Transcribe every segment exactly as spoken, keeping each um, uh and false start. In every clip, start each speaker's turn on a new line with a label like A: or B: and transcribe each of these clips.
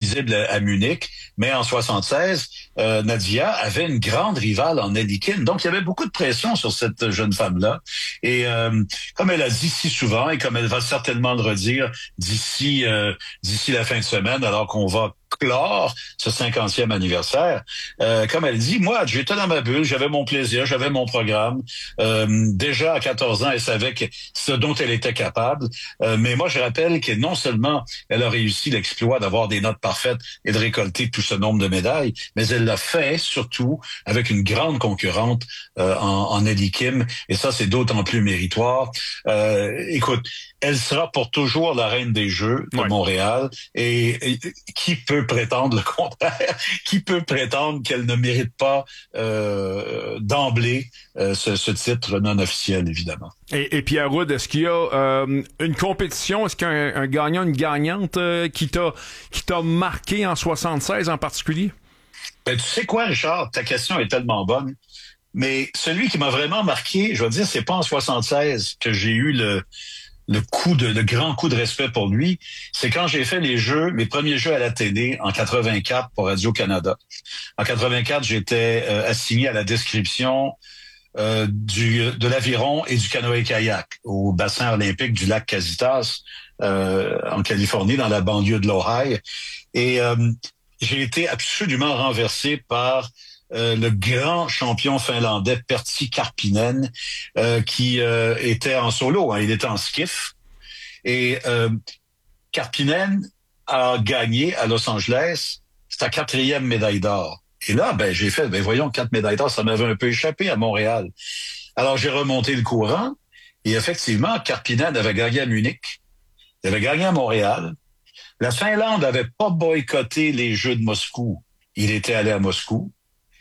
A: visible à, à Munich. Mais en soixante-seize, euh, Nadia avait une grande rivale en Ellie Kim. Donc, il y avait beaucoup de pression sur cette jeune femme-là. Et euh, comme elle a dit si souvent, et comme elle va certainement le redire d'ici euh, d'ici la fin de semaine, alors qu'on va clore ce cinquantième anniversaire, euh, comme elle dit, moi, j'étais dans ma bulle, j'avais mon plaisir, j'avais mon programme. Euh, déjà à quatorze ans, elle savait que ce dont elle était capable. Euh, mais moi, je rappelle que non seulement elle a réussi l'exploit d'avoir des notes parfaites et de récolter tout ce nombre de médailles, mais elle l'a fait surtout avec une grande concurrente euh, en, en Ellie Kim. Et ça, c'est d'autant plus méritoire. Euh, écoute, elle sera pour toujours la reine des Jeux de
B: ouais.
A: Montréal. Et, et qui peut prétendre le contraire? Qui peut prétendre qu'elle ne mérite pas euh, d'emblée euh, ce, ce titre non officiel, évidemment?
B: Et, et Pierre Houde, est-ce qu'il y a euh, une compétition, est-ce qu'il y a un, un gagnant, une gagnante euh, qui t'a qui t'a marqué en soixante-seize en particulier?
A: Ben, tu sais quoi, Richard? Ta question est tellement bonne. Mais celui qui m'a vraiment marqué, je veux dire, c'est pas en soixante-seize que j'ai eu le le coup de, le grand coup de respect pour lui, c'est quand j'ai fait les jeux, mes premiers jeux à la télé en quatre-vingt-quatre pour Radio-Canada. En quatre-vingt-quatre, j'étais euh, assigné à la description euh, du de l'aviron et du canoë-kayak au bassin olympique du lac Casitas euh, en Californie, dans la banlieue de l'Ohio. Et euh, j'ai été absolument renversé par Euh, le grand champion finlandais Pertti Karppinen, euh, qui euh, était en solo, hein, il était en skiff. Et euh, Karppinen a gagné à Los Angeles sa quatrième médaille d'or. Et là, ben j'ai fait, ben voyons, quatre médailles d'or, ça m'avait un peu échappé à Montréal. Alors j'ai remonté le courant, et effectivement, Karppinen avait gagné à Munich, il avait gagné à Montréal. La Finlande avait pas boycotté les Jeux de Moscou, il était allé à Moscou.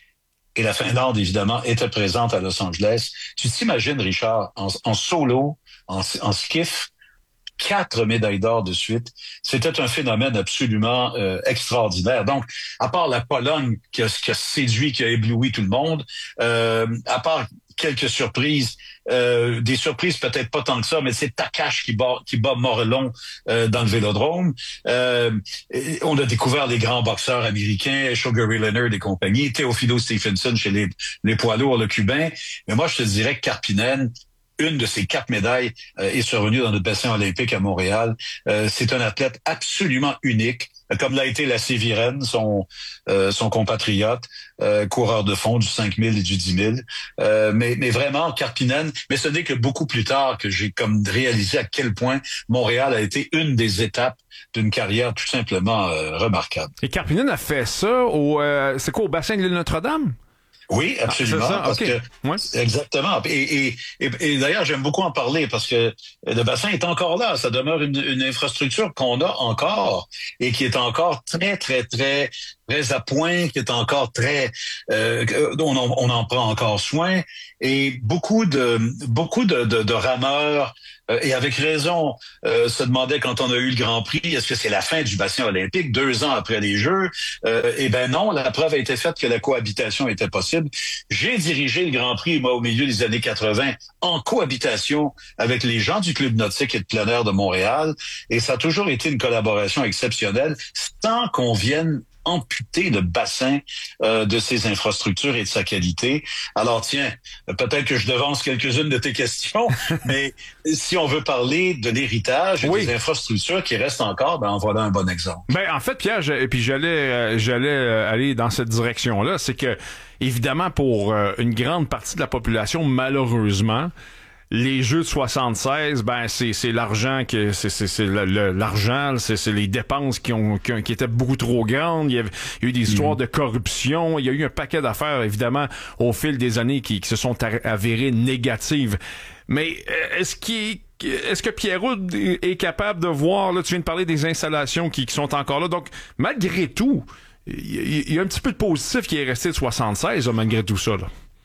A: Et la Finlande, évidemment, était présente à Los Angeles. Tu t'imagines, Richard, en, en solo, en, en skiff, quatre médailles d'or de suite. C'était un phénomène absolument euh, extraordinaire. Donc, à part la Pologne qui a, qui a séduit, qui a ébloui tout le monde, euh, à part quelques surprises, euh, des surprises peut-être pas tant que ça, mais c'est Takash qui bat, qui bat Morelon euh, dans le Vélodrome. Euh, on a découvert les grands boxeurs américains, Sugar Ray Leonard et compagnie, Teofilo Stephenson chez les, les poids lourds, le Cubain. Mais moi, je te dirais que Karppinen, une de ces quatre médailles euh, est survenue dans notre bassin olympique à Montréal. Euh, c'est un athlète absolument unique, comme l'a été la Sévirène, son euh, son compatriote, euh, coureur de fond du cinq mille et du dix mille. Euh, mais, mais vraiment, Karppinen, mais ce n'est que beaucoup plus tard que j'ai comme réalisé à quel point Montréal a été une des étapes d'une carrière tout simplement euh, remarquable.
B: Et Karppinen a fait ça au, euh, c'est quoi, au bassin de l'île Notre-Dame?
A: Oui, absolument.
B: Ah, ça?
A: Parce
B: Okay.
A: que,
B: ouais.
A: Exactement. Et, et, et, et d'ailleurs, j'aime beaucoup en parler parce que le bassin est encore là. Ça demeure une, une infrastructure qu'on a encore et qui est encore très, très, très, très à point, qui est encore très, euh, on, en, on en prend encore soin. Et beaucoup de, beaucoup de, de, de rameurs, euh, et avec raison, euh, se demandaient quand on a eu le Grand Prix, est-ce que c'est la fin du bassin olympique, deux ans après les Jeux? Euh, eh ben non, la preuve a été faite que la cohabitation était possible. J'ai dirigé le Grand Prix, moi, au milieu des années quatre-vingt, en cohabitation avec les gens du Club nautique et de plein air de Montréal, et ça a toujours été une collaboration exceptionnelle, sans qu'on vienne amputer le bassin euh, de ses infrastructures et de sa qualité. Alors tiens, peut-être que je devance quelques-unes de tes questions, mais si on veut parler de l'héritage et oui. des infrastructures qui restent encore, ben en voilà un bon exemple.
B: Ben en fait, Pierre, je, et puis j'allais euh, j'allais euh, aller dans cette direction-là, c'est que évidemment pour euh, une grande partie de la population, malheureusement, les Jeux de soixante-seize, ben c'est c'est l'argent que c'est c'est c'est le, le, l'argent, c'est c'est les dépenses qui ont qui, qui étaient beaucoup trop grandes. Il y, avait, il y a eu des histoires mmh. de corruption. Il y a eu un paquet d'affaires évidemment au fil des années qui, qui se sont avérées négatives. Mais est-ce qu'il Est-ce que Pierre Houde est capable de voir, là, tu viens de parler des installations qui, qui sont encore là, donc malgré tout, il y, y a un petit peu de positif qui est resté de soixante-seize, là, malgré tout ça, là.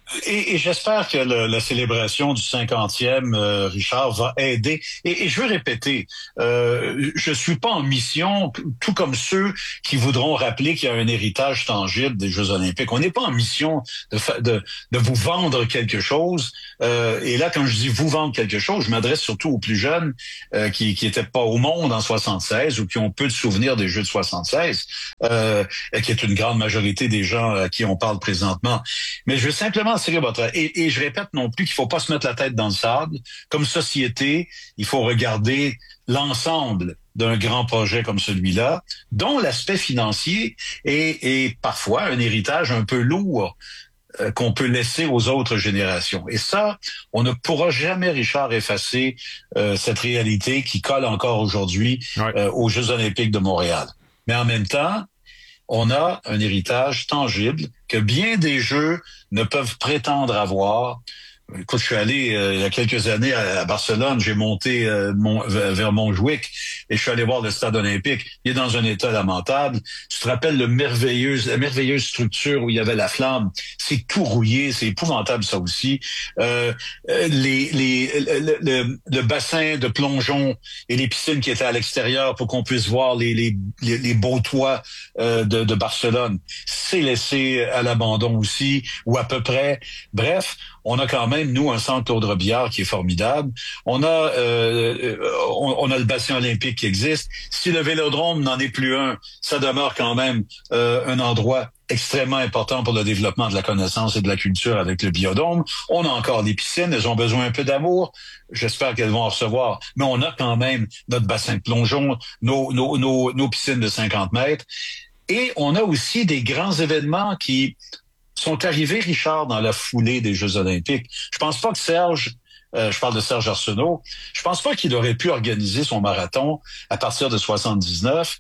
A: Et, et j'espère que le, la célébration du cinquantième, euh, Richard, va aider. Et, et je veux répéter, euh, je suis pas en mission, tout comme ceux qui voudront rappeler qu'il y a un héritage tangible des Jeux olympiques. On n'est pas en mission de, fa- de, de vous vendre quelque chose. Euh, et là, quand je dis vous vendre quelque chose, je m'adresse surtout aux plus jeunes euh, qui qui étaient pas au monde en soixante-seize ou qui ont peu de souvenirs des Jeux de soixante-seize, euh, qui est une grande majorité des gens à qui on parle présentement. Mais je veux simplement attirer votre... Et, et je répète non plus qu'il faut pas se mettre la tête dans le sable. Comme société, il faut regarder l'ensemble d'un grand projet comme celui-là, dont l'aspect financier est, est parfois un héritage un peu lourd euh, qu'on peut laisser aux autres générations. Et ça, on ne pourra jamais, Richard, effacer euh, cette réalité qui colle encore aujourd'hui
B: Ouais.
A: euh, aux Jeux olympiques de Montréal. Mais en même temps, on a un héritage tangible que bien des jeux ne peuvent prétendre avoir. Écoute, je suis allé euh, il y a quelques années à, à Barcelone, j'ai monté euh, mon, vers Montjuïc et je suis allé voir le stade olympique. Il est dans un état lamentable. Tu te rappelles le merveilleuse, la merveilleuse structure où il y avait la flamme. C'est tout rouillé, c'est épouvantable ça aussi. Euh, les, les, le, le, le bassin de plongeon et les piscines qui étaient à l'extérieur pour qu'on puisse voir les, les, les, les beaux toits euh, de, de Barcelone, c'est laissé à l'abandon aussi, ou à peu près. Bref, on a quand même, nous, un centre Claude Robillard qui est formidable. On a euh, on, on a le bassin olympique qui existe. Si le Vélodrome n'en est plus un, ça demeure quand même euh, un endroit extrêmement important pour le développement de la connaissance et de la culture avec le biodôme. On a encore des piscines, elles ont besoin un peu d'amour. J'espère qu'elles vont en recevoir. Mais on a quand même notre bassin de plongeon, nos, nos, nos, nos piscines de cinquante mètres. Et on a aussi des grands événements qui sont arrivés, Richard, dans la foulée des Jeux olympiques. Je pense pas que Serge, euh, je parle de Serge Arsenault, je pense pas qu'il aurait pu organiser son marathon à partir de soixante-dix-neuf,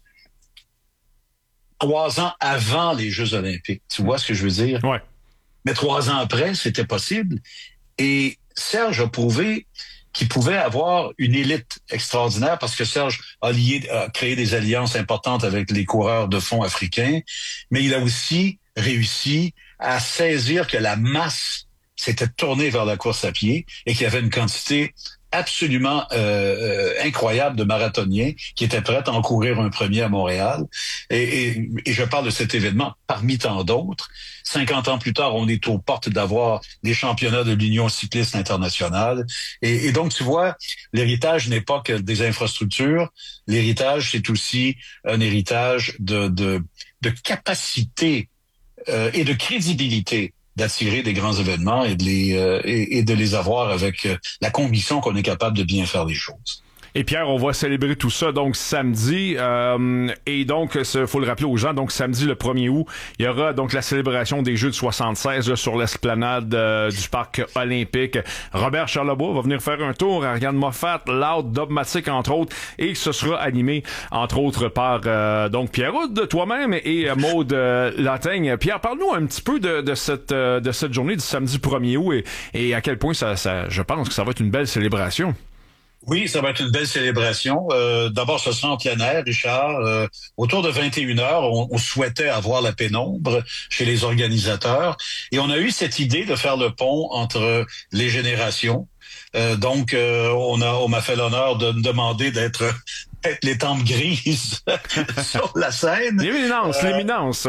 A: trois ans avant les Jeux olympiques. Tu vois ce que je veux dire?
B: Ouais.
A: Mais trois ans après, c'était possible. Et Serge a prouvé qu'il pouvait avoir une élite extraordinaire parce que Serge a lié, a créé des alliances importantes avec les coureurs de fond africains, mais il a aussi réussi à saisir que la masse s'était tournée vers la course à pied et qu'il y avait une quantité absolument euh, euh, incroyable de marathoniens qui étaient prêts à en courir un premier à Montréal. Et, et, et je parle de cet événement parmi tant d'autres. cinquante ans plus tard, on est aux portes d'avoir les championnats de l'Union cycliste internationale. Et, et donc, tu vois, l'héritage n'est pas que des infrastructures. L'héritage, c'est aussi un héritage de, de, de capacité euh, et de crédibilité d'attirer des grands événements et de les euh, et, et de les avoir avec euh, la conviction qu'on est capable de bien faire les choses.
B: Et Pierre, on va célébrer tout ça donc samedi euh, et donc il faut le rappeler aux gens, donc samedi le premier août, il y aura donc la célébration des Jeux de soixante-seize là, sur l'esplanade euh, du parc olympique. Robert Charlebois va venir faire un tour, Ariane Moffat, Loud, Dogmatic entre autres, et ce sera animé entre autres par euh, donc Pierre Houd, toi-même et euh, Maude euh, Lataigne. Pierre, parle-nous un petit peu de, de cette euh, de cette journée du samedi premier août et, et à quel point ça, ça, je pense que ça va être une belle célébration.
A: Oui, ça va être une belle célébration. Euh, d'abord, ce sera en plein air, Richard. Euh, autour de vingt et une heures, on, on souhaitait avoir la pénombre chez les organisateurs. Et on a eu cette idée de faire le pont entre les générations. Euh, donc, euh, on a, on m'a fait l'honneur de me demander d'être être les tempes grises sur la scène.
B: L'éminence, euh... l'éminence.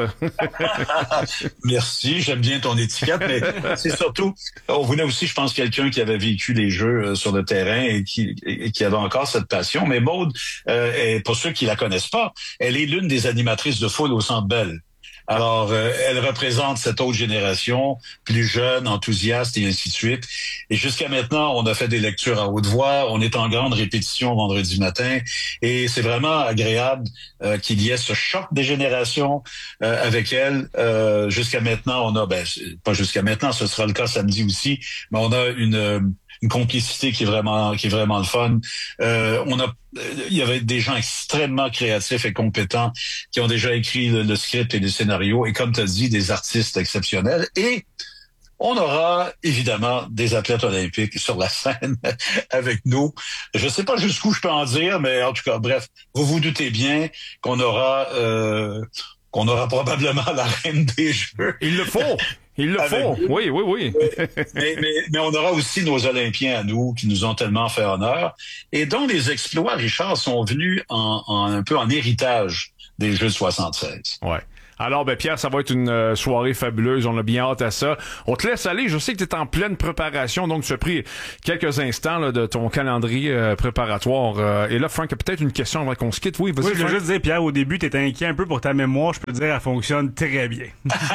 A: Merci, j'aime bien ton étiquette, mais c'est surtout, on voulait aussi, je pense, quelqu'un qui avait vécu les jeux sur le terrain et qui, et qui avait encore cette passion. Mais Maude, euh, est, pour ceux qui la connaissent pas, elle est l'une des animatrices de foule au Centre Bell. Alors, euh, elle représente cette autre génération, plus jeune, enthousiaste et ainsi de suite. Et jusqu'à maintenant, on a fait des lectures à haute voix. On est en grande répétition vendredi matin. Et c'est vraiment agréable euh, qu'il y ait ce choc des générations euh, avec elle. Euh, jusqu'à maintenant, on a, ben, pas jusqu'à maintenant, ce sera le cas samedi aussi, mais on a une... une complicité qui est vraiment qui est vraiment le fun. Euh, on a il y avait des gens extrêmement créatifs et compétents qui ont déjà écrit le, le script et les scénarios et comme tu as dit des artistes exceptionnels et on aura évidemment des athlètes olympiques sur la scène avec nous. Je sais pas jusqu'où je peux en dire, mais en tout cas, bref, vous vous doutez bien qu'on aura euh, qu'on aura probablement la reine des Jeux.
B: Il le faut. Il le
A: Avec
B: faut.
A: nous.
B: Oui, oui, oui.
A: mais, mais, mais on aura aussi nos Olympiens à nous qui nous ont tellement fait honneur et dont les exploits, Richard, sont venus en, en un peu en héritage des Jeux de soixante-seize.
B: Ouais. Alors, ben Pierre, ça va être une euh, soirée fabuleuse. On a bien hâte à ça. On te laisse aller. Je sais que tu es en pleine préparation, donc tu as pris quelques instants là, de ton calendrier euh, préparatoire. Euh, et là, Frank a peut-être une question avant qu'on se quitte. Oui, vas-y,
C: Oui, je veux
B: Frank.
C: juste dire, Pierre, au début, tu étais inquiet un peu pour ta mémoire. Je peux te dire, elle fonctionne très bien.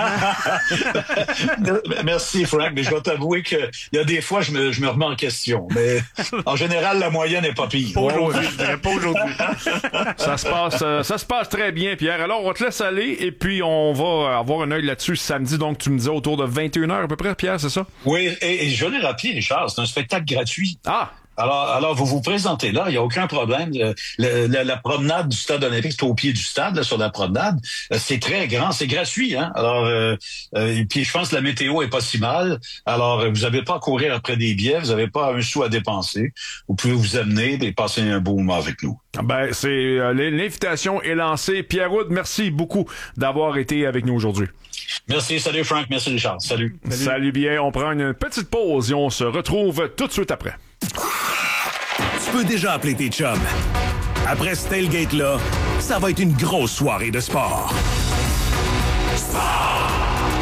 A: Merci, Frank, mais je vais t'avouer que il y a des fois, je me, je me remets en question. Mais en général, la moyenne n'est pas pire.
C: Pas aujourd'hui, je dirais pas aujourd'hui.
B: Ça se passe, euh, ça se passe très bien, Pierre. Alors, on te laisse aller et puis on va avoir un œil là-dessus samedi. Donc, tu me disais autour de vingt et une heures à peu près, Pierre, c'est ça?
A: Oui, et, et je l'ai rappelé, Richard, c'est un spectacle gratuit.
B: Ah!
A: Alors, alors vous vous présentez là, il n'y a aucun problème. Le- le- la, la promenade du stade olympique, c'est au pied du stade, là, sur la promenade. Euh, C'est très grand, c'est gratuit. Hein? Alors, euh, euh, et puis je pense que la météo est pas si mal. Alors, euh, vous n'avez pas à courir après des billets, vous n'avez pas un sou à dépenser. Vous pouvez vous amener et passer un beau moment avec nous.
B: Ben, c'est euh, l'invitation est lancée. Pierre Wood, merci beaucoup d'avoir été avec nous aujourd'hui.
A: Merci, salut Frank, merci Richard, salut.
B: Salut. Salut bien, on prend une petite pause et on se retrouve tout de suite après.
D: Tu peux déjà appeler tes chums. Après ce tailgate-là, ça va être une grosse soirée de sport. Sport!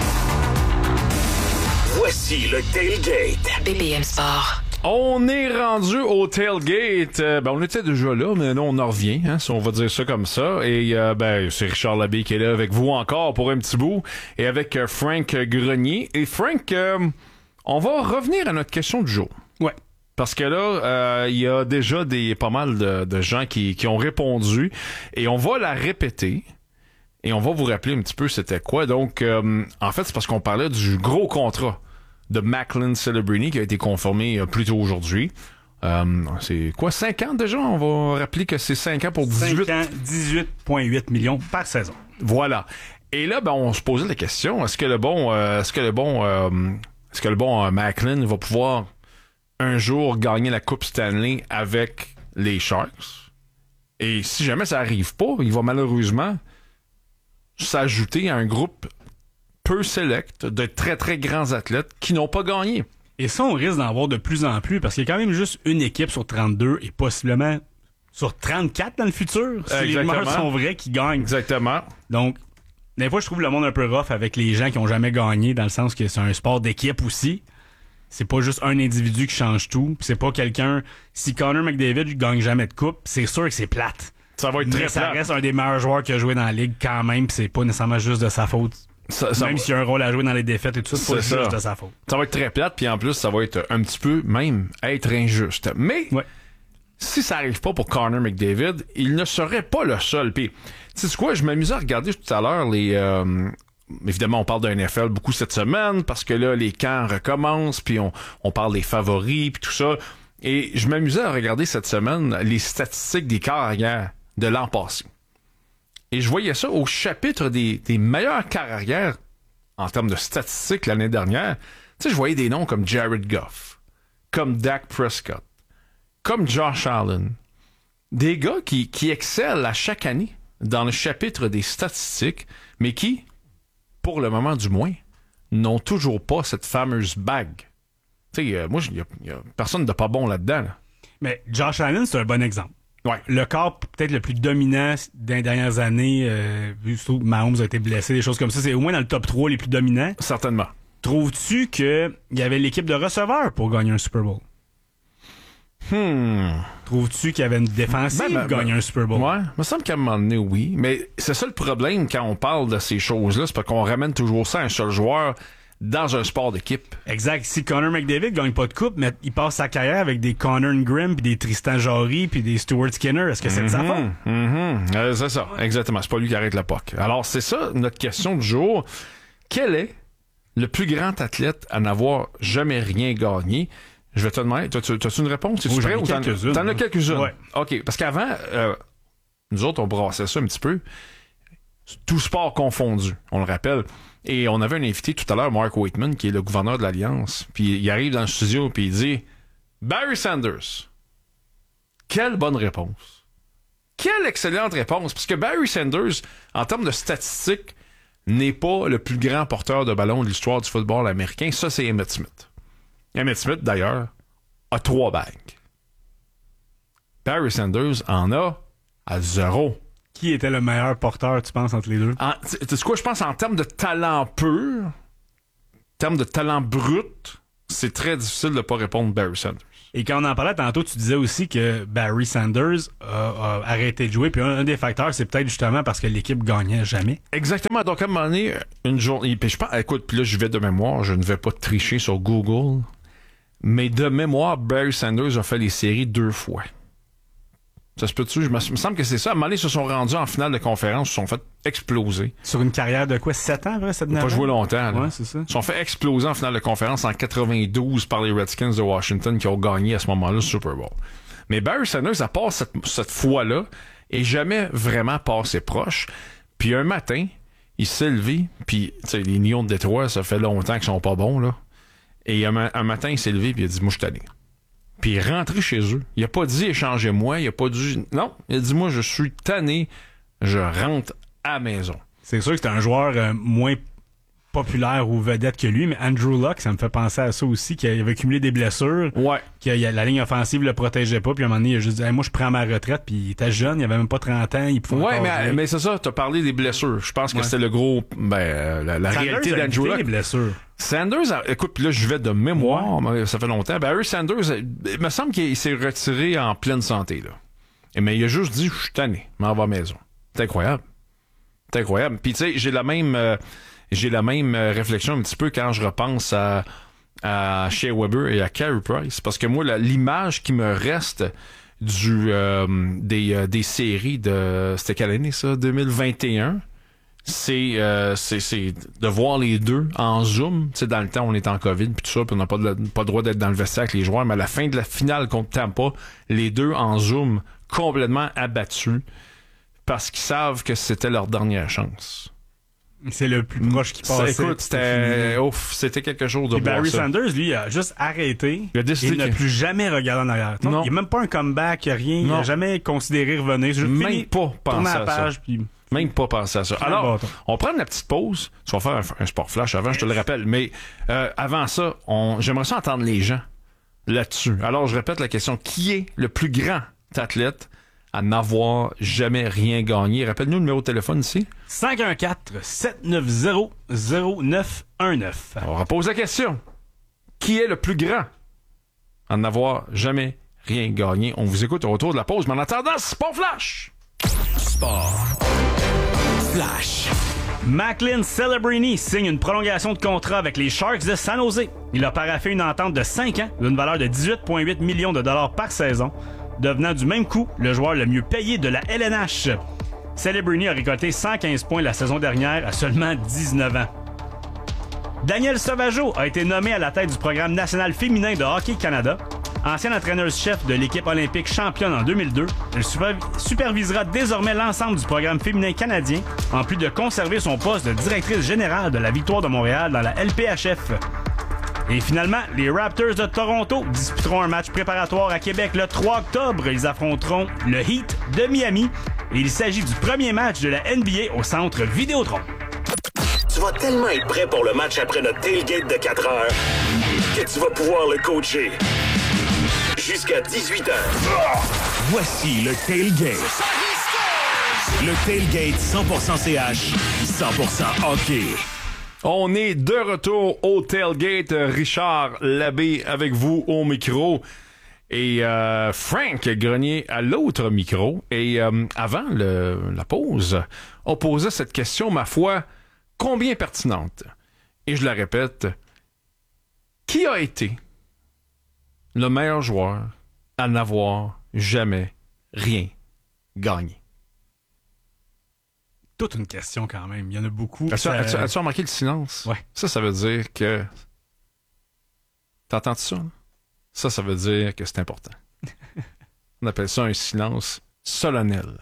D: Voici le tailgate.
E: B P M Sport.
B: On est rendu au tailgate. Euh, ben, on était déjà là, mais non, on en revient, hein, si on va dire ça comme ça. Et euh, ben, c'est Richard Labbé qui est là avec vous encore pour un petit bout, et avec euh, Frank Grenier. Et Frank, euh, on va revenir à notre question du jour.
C: Ouais.
B: Parce que là, il euh, y a déjà des pas mal de, de gens qui, qui ont répondu, et on va la répéter. Et on va vous rappeler un petit peu c'était quoi. Donc, euh, en fait, c'est parce qu'on parlait du gros contrat de Macklin Celebrini qui a été conformé euh, plus tôt aujourd'hui. Euh, c'est quoi, cinq ans déjà? On va rappeler que c'est cinq ans pour dix-huit.
C: cinq ans, dix-huit virgule huit millions par saison.
B: Voilà. Et là, ben, on se posait la question, est-ce que le bon, euh, est-ce que le bon, euh, est-ce que le bon euh, Macklin va pouvoir un jour gagner la Coupe Stanley avec les Sharks? Et si jamais ça arrive pas, il va malheureusement s'ajouter à un groupe peu select de très très grands athlètes qui n'ont pas gagné.
C: Et ça, on risque d'en avoir de plus en plus parce qu'il y a quand même juste une équipe sur trente-deux et possiblement sur trente-quatre dans le futur, si les rumeurs sont vraies, qui gagnent.
B: Exactement.
C: Donc, des fois, je trouve le monde un peu rough avec les gens qui ont jamais gagné, dans le sens que c'est un sport d'équipe aussi. C'est pas juste un individu qui change tout. Pis c'est pas quelqu'un... Si Connor McDavid gagne jamais de coupe, c'est sûr que c'est plate.
B: Ça va être
C: Mais
B: très
C: ça
B: plate.
C: reste un des meilleurs joueurs qui a joué dans la ligue quand même, pis c'est pas nécessairement juste de sa faute.
B: Ça, ça
C: même
B: va...
C: s'il y a un rôle à jouer dans les défaites et tout ça, c'est pas
B: C'est
C: juste
B: ça.
C: de sa faute.
B: Ça va être très plate, puis en plus, ça va être un petit peu même être injuste. Mais
C: Ouais.
B: si ça arrive pas pour Connor McDavid, il ne serait pas le seul. Puis, tu sais quoi, je m'amusais à regarder tout à l'heure les... Euh, évidemment, on parle d'un N F L beaucoup cette semaine, parce que là, les camps recommencent, puis on, on parle des favoris, puis tout ça. Et je m'amusais à regarder cette semaine les statistiques des carrières de l'an passé. Et je voyais ça au chapitre des, des meilleures carrières en termes de statistiques l'année dernière. Tu sais, je voyais des noms comme Jared Goff, comme Dak Prescott, comme Josh Allen. Des gars qui, qui excellent à chaque année dans le chapitre des statistiques, mais qui, pour le moment du moins, n'ont toujours pas cette fameuse bague. Tu sais, euh, moi, il y, y a personne de pas bon là-dedans. Là.
C: Mais Josh Allen, c'est un bon exemple.
B: Ouais.
C: Le corps peut-être le plus dominant dans les dernières années, euh, vu surtout que Mahomes a été blessé, des choses comme ça, c'est au moins dans le top trois les plus dominants.
B: Certainement.
C: Trouves-tu qu'il y avait l'équipe de receveurs pour gagner un Super Bowl?
B: Hmm.
C: Trouves-tu qu'il y avait une défensive
B: Ben, ben,
C: pour gagner
B: ben,
C: un Super Bowl?
B: Ouais, il me semble qu'à un moment donné, oui. Mais c'est ça le problème quand on parle de ces choses-là, c'est parce qu'on ramène toujours ça à un seul joueur dans un sport d'équipe.
C: Exact. Si Connor McDavid gagne pas de coupe, mais il passe sa carrière avec des Connor Grimm, puis des Tristan Jarry, puis des Stuart Skinner, est-ce que c'est de sa faute?
B: Mm-hmm. Euh, c'est ça, exactement. C'est pas lui qui arrête la P O C. Alors, c'est ça, notre question du jour. Quel est le plus grand athlète à n'avoir jamais rien gagné? Je vais te demander, t'as-tu, as-tu une réponse? Es-tu
C: Oui,
B: prêt
C: j'en ai
B: ou t'en,
C: quelques-unes,
B: t'en as
C: hein.
B: quelques-unes?
C: Ouais.
B: OK, parce qu'avant, euh, nous autres, on brassait ça un petit peu. Tout sport confondu, on le rappelle. Et on avait un invité tout à l'heure, Mark Waitman, qui est le gouverneur de l'Alliance. Puis il arrive dans le studio, puis il dit « Barry Sanders. » Quelle bonne réponse. Quelle excellente réponse. Parce que Barry Sanders, en termes de statistiques, n'est pas le plus grand porteur de ballon de l'histoire du football américain. Ça, c'est Emmitt Smith. Emmitt Smith, d'ailleurs, a trois bagues. Barry Sanders en a à zéro.
C: Qui était le meilleur porteur, tu penses, entre les deux?
B: En, tu sais quoi, je pense en termes de talent pur, en termes de talent brut, c'est très difficile de ne pas répondre Barry Sanders.
C: Et quand on en parlait tantôt, tu disais aussi que Barry Sanders a, a arrêté de jouer. Puis un, un des facteurs, c'est peut-être justement parce que l'équipe gagnait jamais.
B: Exactement. Donc, à un moment donné, une journée... Puis je pense, écoute, puis là, je vais de mémoire. Je ne vais pas tricher sur Google. Mais de mémoire, Barry Sanders a fait les séries deux fois. Ça se peut-tu? Je me, me semble que c'est ça. À un moment donné, ils se sont rendus en finale de conférence. Ils se sont fait exploser.
C: Sur une carrière de quoi? sept ans, vrai? sept,
B: Ils n'ont pas joué longtemps. Là.
C: Ouais, c'est ça.
B: Ils se sont fait exploser en finale de conférence en quatre-vingt-douze par les Redskins de Washington qui ont gagné à ce moment-là le Super Bowl. Mais Barry Sanders, à part cette, cette fois-là, est jamais vraiment passé proche. Puis un matin, il s'est levé. Puis, tu sais, les Lions de Détroit, ça fait longtemps qu'ils sont pas bons, là. Et un, un matin, il s'est levé puis il a dit « Moi, je suis tanné. » Puis il est rentré chez eux. Il a pas dit « Échangez-moi ». Il a pas dit... Non, il a dit « Moi, je suis tanné. Je rentre à la maison. »
C: C'est sûr que c'était un joueur euh, moins populaire ou vedette que lui, mais Andrew Luck, ça me fait penser à ça aussi, qu'il avait accumulé des blessures.
B: Ouais.
C: Que la ligne offensive le protégeait pas. Puis à un moment donné, il a juste dit hey, « Moi, je prends ma retraite. » Puis il était jeune, il avait même pas trente ans. Il pouvait
B: ouais, mais, mais c'est ça. T'as parlé des blessures. Je pense que ouais. c'était le gros... Ben, la, la réalité d'Andrew Luck.
C: Les blessures.
B: Sanders, a, écoute, puis là, je vais de mémoire, ouais. ça fait longtemps. Barry Sanders, il me semble qu'il s'est retiré en pleine santé, là. Mais il a juste dit, je suis tanné, je m'en vais à la maison. C'est incroyable. C'est incroyable. Puis, tu sais, j'ai la même, euh, j'ai la même euh, réflexion un petit peu quand je repense à, à Shea Weber et à Carey Price. Parce que moi, la, l'image qui me reste du, euh, des, euh, des séries de, c'était quelle année, ça? deux mille vingt et un. C'est, euh, c'est, c'est de voir les deux en Zoom. Tu sais, dans le temps, on est en COVID puis tout ça, puis on n'a pas, de, pas le droit d'être dans le vestiaire avec les joueurs, mais à la fin de la finale contre Tampa, les deux en Zoom, complètement abattus, parce qu'ils savent que c'était leur dernière chance.
C: C'est le plus proche qui passait.
B: Ça, écoute, c'était, ouf, c'était quelque chose de
C: beau. Barry
B: ça.
C: Sanders, lui, a juste arrêté.
B: Il a décidé
C: il n'a
B: que...
C: plus jamais regardé en arrière. Non. Il n'y a même pas un comeback, il n'y a rien. Non. Il n'a jamais considéré revenir. C'est juste
B: même
C: fini,
B: pas pensé à, à page, ça. Puis... Même pas penser à ça. Alors, on prend la petite pause. Tu vas faire un, un sport flash avant, je te le rappelle. Mais euh, avant ça, on, j'aimerais ça entendre les gens là-dessus. Alors, je répète la question. Qui est le plus grand athlète à n'avoir jamais rien gagné? Rappelle-nous le numéro de téléphone ici.
C: cinq un quatre, sept neuf zéro, zéro neuf un neuf.
B: On repose la question. Qui est le plus grand à n'avoir jamais rien gagné? On vous écoute au retour de la pause. Mais en attendant, sport flash!
D: Sport flash.
C: Macklin Celebrini signe une prolongation de contrat avec les Sharks de San Jose. Il a paraphé une entente de cinq ans d'une valeur de dix-huit virgule huit millions de dollars par saison, devenant du même coup le joueur le mieux payé de la L N H. Celebrini a récolté cent quinze points la saison dernière à seulement dix-neuf ans. Daniel Sauvageau a été nommé à la tête du programme national féminin de Hockey Canada. Ancien entraîneur-chef de l'équipe olympique championne en deux mille deux, elle supervisera désormais l'ensemble du programme féminin canadien, en plus de conserver son poste de directrice générale de la Victoire de Montréal dans la L P H F. Et finalement, les Raptors de Toronto disputeront un match préparatoire à Québec le trois octobre. Ils affronteront le Heat de Miami. Et il s'agit du premier match de la N B A au centre Vidéotron.
D: Tu vas tellement être prêt pour le match après notre tailgate de quatre heures que tu vas pouvoir le coacher. Jusqu'à dix-huit heures. Voici le tailgate. Le tailgate cent pour cent C H, cent pour cent hockey.
B: On est de retour au tailgate. Richard Labbé avec vous au micro. Et euh, Frank Grenier à l'autre micro. Et euh, avant le, la pause, on posait cette question, ma foi, combien pertinente. Et je la répète, qui a été le meilleur joueur à n'avoir jamais rien gagné?
C: Toute une question quand même. Il y en a beaucoup.
B: As-tu,
C: ça...
B: as-tu, as-tu remarqué le silence?
C: Ouais.
B: Ça, ça veut dire que... T'entends-tu ça? Là? Ça, ça veut dire que c'est important. On appelle ça un silence solennel.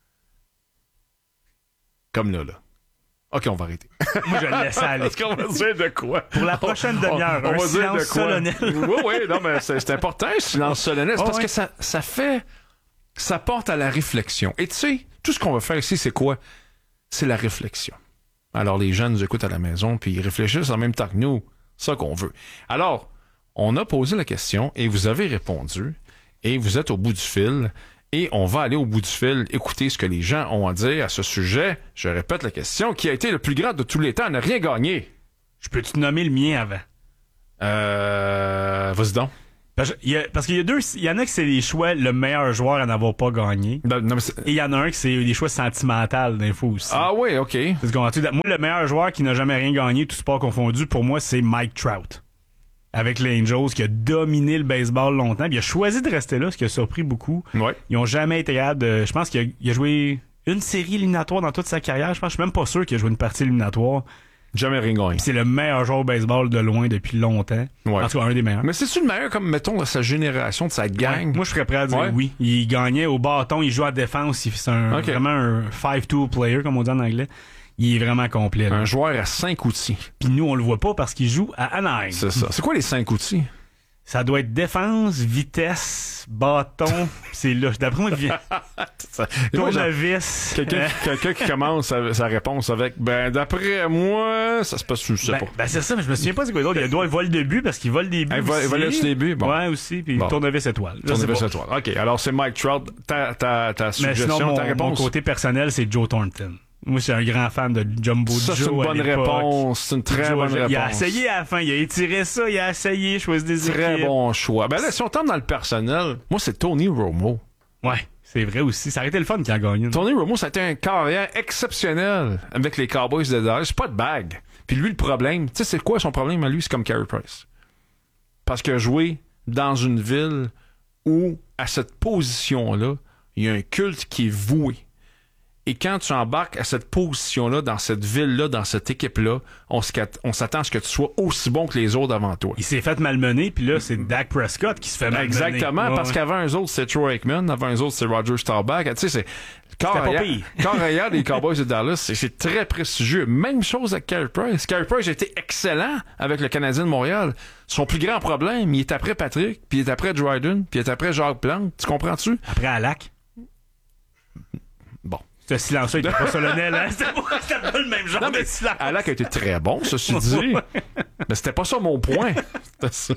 B: Comme là, là. OK, on va arrêter.
C: Moi, je le laisse aller.
B: Parce qu'on va dire de quoi?
C: Pour la prochaine demi-heure, on, on un va silence dire de quoi? Solennel.
B: Oui, oui, non, mais c'est, c'est important, un silence solennel. C'est oh, parce oui. que ça, ça fait... Ça porte à la réflexion. Et tu sais, tout ce qu'on va faire ici, c'est quoi? C'est la réflexion. Alors, les gens nous écoutent à la maison, puis ils réfléchissent en même temps que nous. C'est ça qu'on veut. Alors, on a posé la question et vous avez répondu. Et vous êtes au bout du fil. Et on va aller au bout du fil, écouter ce que les gens ont à dire à ce sujet. Je répète la question. Qui a été le plus grand de tous les temps à ne rien gagner?
C: Je peux te nommer le mien avant?
B: Euh... Vas-y donc.
C: Parce qu'il y, a, parce qu'il y a deux... Il y en a que c'est les choix le meilleur joueur à n'avoir pas gagné.
B: Non, non, mais
C: et il y en a un que c'est des choix sentimentaux d'infos aussi.
B: Ah oui, OK.
C: Parce qu'on, moi, le meilleur joueur qui n'a jamais rien gagné, tout sport confondu, pour moi, c'est Mike Trout. Avec les Angels, qui a dominé le baseball longtemps. Puis il a choisi de rester là, ce qui a surpris beaucoup.
B: Ouais.
C: Ils ont jamais été capables de... Je pense qu'il a, il a joué une série éliminatoire dans toute sa carrière. Je pense, je suis même pas sûr qu'il a joué une partie éliminatoire.
B: Jamais rien gagné.
C: Puis c'est le meilleur joueur au baseball de loin depuis longtemps.
B: Ouais.
C: En tout cas, un des meilleurs.
B: Mais c'est-tu le meilleur, comme, mettons, de sa génération, de sa gang?
C: Ouais. Moi, je serais prêt à dire
B: ouais.
C: oui. Il gagnait au bâton, il joue en défense. C'est un,
B: okay.
C: vraiment un five-tool player, comme on dit en anglais. Il est vraiment complet. Là.
B: Un joueur à cinq outils.
C: Puis nous, on le voit pas parce qu'il joue à Anaheim.
B: C'est ça. C'est quoi les cinq outils?
C: Ça doit être défense, vitesse, bâton. C'est là. D'après moi, il vient. Tournevis.
B: Quelqu'un, quelqu'un qui commence sa, sa réponse avec ben d'après moi, ça se passe sous ça.
C: Ben, ben c'est ça, mais je me souviens pas c'est quoi d'autre. Il doit vol de but parce qu'il vole des buts.
B: Il vole, vole des buts. Bon.
C: Ouais, aussi. Puis
B: bon.
C: Tournevis étoile.
B: Tournevis étoile. OK. Alors c'est Mike Trout. Ta, ta, ta suggestion,
C: mais sinon, mon,
B: ta réponse.
C: Mon côté personnel, c'est Joe Thornton. Moi, je suis un grand fan de Jumbo
B: ça,
C: Joe.
B: C'est une bonne réponse. C'est une très
C: Joe,
B: bonne réponse.
C: Il a essayé à la fin. Il a étiré ça. Il a essayé. Choisi des équipes.
B: Très bon choix. Ben là, si on tombe dans le personnel, moi, c'est Tony Romo.
C: Ouais, c'est vrai aussi. Ça aurait été le fun qu'il a gagné.
B: Tony Romo, ça a été un carrière exceptionnel avec les Cowboys de Dallas. C'est pas de bague. Puis lui, le problème, tu sais, c'est quoi son problème à lui? C'est comme Carey Price. Parce qu'il a joué dans une ville où, à cette position-là, il y a un culte qui est voué. Et quand tu embarques à cette position-là, dans cette ville-là, dans cette équipe-là, on, on s'attend à ce que tu sois aussi bon que les autres avant toi.
C: Il s'est fait malmener, puis là, c'est Dak Prescott qui se fait malmener.
B: Exactement, ouais, parce ouais. qu'avant eux autres, c'est Troy Aikman, avant eux autres, c'est Roger Staubach. Tu sais, c'est carrière des Cowboys de Dallas, c'est, c'est très prestigieux. Même chose avec Carey Price. Carey Price a été excellent avec le Canadien de Montréal. Son plus grand problème, il est après Patrick, puis il est après Dryden, puis il est après Jacques Plante. Tu comprends-tu?
C: Après Alak.
B: Bon.
C: Ce silence-là, il était pas solennel, hein? C'était pas, c'était pas le même genre non, de silence.
B: Alak a été très bon, ceci dit. Mais c'était pas ça mon point. Ça.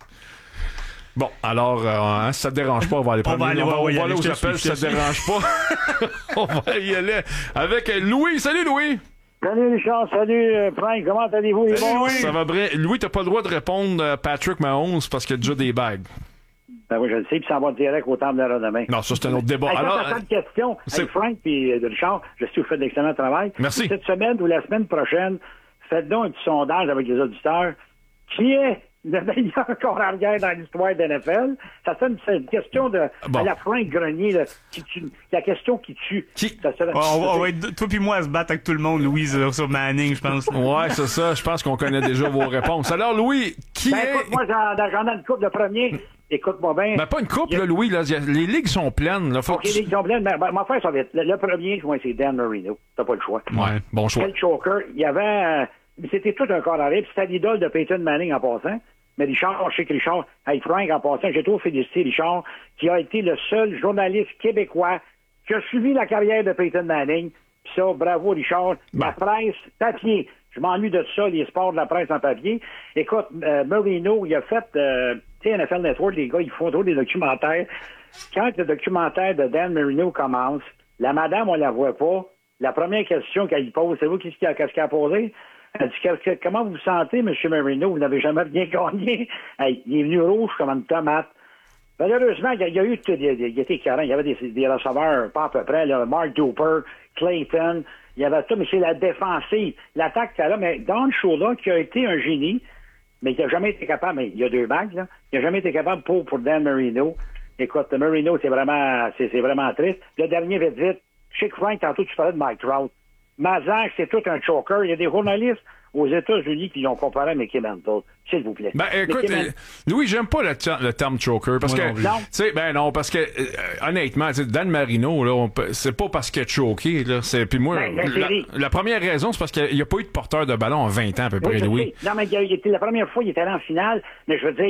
B: Bon, alors, euh, hein, si ça te dérange pas, on va aller prendre...
C: On va aller,
B: on va,
C: on va
B: aller,
C: aller
B: aux appels, si ça te dérange pas. On va y aller avec Louis. Salut, Louis!
E: Salut, Richard. Salut, euh, Frank. Comment allez-vous, les
B: Salut,
E: bons?
B: Louis. Ça va bien. Louis, t'as pas le droit de répondre à Patrick Mahomes parce qu'il y a déjà des bagues.
E: Ben oui, je le sais, puis ça va direct au temple de la renommée.
B: Non, ça, c'est un autre débat.
E: Hey,
B: alors,
E: euh, une question.
B: C'est...
E: Hey, Frank et euh, Richard, je sais que vous faites d'excellent travail.
B: Merci.
E: Cette semaine ou la semaine prochaine, faites donc un petit sondage avec les auditeurs. Qui est le meilleur corps arrière dans l'histoire de l'N F L? Ça serait une, une question de bon. à la Frank Grenier, là, qui tue, la question qui tue.
B: Qui?
E: Ça serait,
C: oh, on, va, on va être, toi puis moi à se battre avec tout le monde, Louise, sur Manning, je pense.
B: Ouais, c'est ça. Je pense qu'on connaît déjà vos réponses. Alors, Louis, qui
E: ben,
B: est...
E: écoute, moi, j'en, j'en ai une couple de premier. Écoute-moi bien.
B: Ben, pas une coupe, a... là, Louis. Là. Les ligues sont pleines. Là. Faut
E: OK,
B: que...
E: les ligues sont pleines. Mais, ben, ma frère, ça va être. Le, le premier, moi, c'est Dan Marino. T'as pas le choix.
B: Ouais, bon choix.
E: Quel choker. Il y avait. Euh, c'était tout un corps arrière. Puis c'était l'idole de Peyton Manning en passant. Mais Richard, je sais que Richard, hey, Frank, en passant, j'ai trop félicité Richard, qui a été le seul journaliste québécois qui a suivi la carrière de Peyton Manning. Puis ça, bravo, Richard. Ben. La presse, papier. Je m'ennuie de ça, les sports de la presse en papier. Écoute, euh, Marino, il a fait, euh, tu sais, N F L Network, les gars, ils font trop des documentaires. Quand le documentaire de Dan Marino commence, la madame, on la voit pas. La première question qu'elle pose, c'est vous, qu'est-ce qu'elle a, qu'est-ce qu'elle a posé? Elle dit, comment vous vous sentez, M. Marino? Vous n'avez jamais bien gagné. Hey, il est venu rouge comme une tomate. Malheureusement, il y a, il y a eu, il était carré. Il y avait des, des receveurs, pas à peu près, là, Mark Duper, Clayton. Il y avait tout, mais c'est la défensive. L'attaque, là, mais Don Shula, qui a été un génie, mais qui n'a jamais été capable, mais il y a deux bagues, là, il n'a jamais été capable pour, pour Dan Marino. Écoute, Marino, c'est vraiment, c'est, c'est vraiment triste. Le dernier, vite, vite, je sais que Frank, tantôt, tu parlais de Mike Trout. Mazak, c'est tout un choker. Il y a des journalistes aux États-Unis qui l'ont comparé à Mickey Mantle. S'il vous plaît.
B: Ben, écoute, euh, Louis, j'aime pas le, ter- le terme choker parce
E: moi
B: que,
E: non.
B: tu sais, ben non, parce que, euh, honnêtement, Dan Marino, là, on peut, c'est pas parce qu'il a choqué, là, c'est, puis moi,
E: ben, ben,
B: la, la première raison, c'est parce qu'il n'y a, a pas eu de porteur de ballon en vingt ans, à peu près,
E: oui,
B: Louis.
E: Non, mais il a, il était, la première fois, il était allé en finale, mais je veux dire,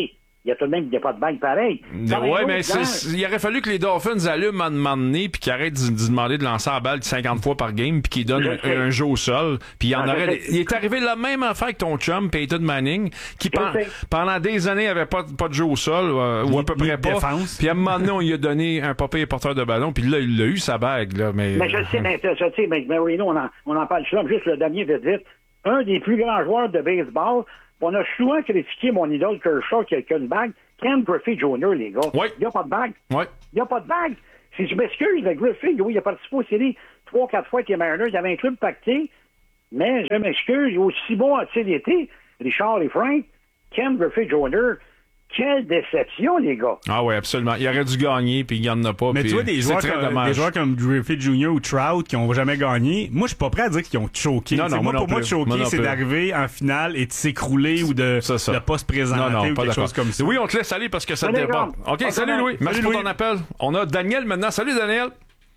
E: il y a tout de même, il n'y a pas de bague pareil.
B: Oui, mais c'est, il aurait fallu que les Dolphins allument à un moment donné puis qu'ils arrêtent de, de demander de lancer la balle cinquante fois par game puis qu'ils donnent un, un jeu au sol. Puis il y en
E: ah,
B: aurait... Il est arrivé la même affaire que ton chum, Peyton Manning, qui pen, pendant des années avait pas, pas de jeu au sol, euh, ou à peu près pas. Puis à un moment donné, on lui a donné un papier porteur de ballon, puis là, il a eu sa bague. Là, mais
E: mais je sais, mais, je sais, mais Marino, on en, on en parle souvent, juste le dernier vite vite. Un des plus grands joueurs de baseball, on a souvent critiqué mon idole Kershaw qui a une bague, Ken Griffey junior, les gars.
B: Oui.
E: Il n'y a pas de bague.
B: Oui.
E: Il n'y a pas de bague. Si je m'excuse, le Griffey, oui, il a participé aux séries trois, quatre fois avec les Mariners, il avait un club pacté, mais je m'excuse, aussi bon a-t-il été, Richard et Frank, Ken Griffey junior, quelle déception, les gars.
B: Ah oui, absolument. Il aurait dû gagner, puis il n'y en a pas.
C: Mais tu vois, des joueurs, comme, des joueurs comme Griffey junior ou Trout qui n'ont jamais gagné, moi, je suis pas prêt à dire qu'ils ont choqué.
B: Non, non,
C: moi,
B: moi
C: pour
B: non
C: moi, choquer, c'est d'arriver en finale et de s'écrouler ou de ne pas se présenter
B: non, non,
C: ou
B: pas
C: quelque chose comme ça.
B: Oui, on te laisse aller parce que ça te déborde. OK, salut, salut Louis. Merci pour ton appel. On a Daniel maintenant. Salut, Daniel.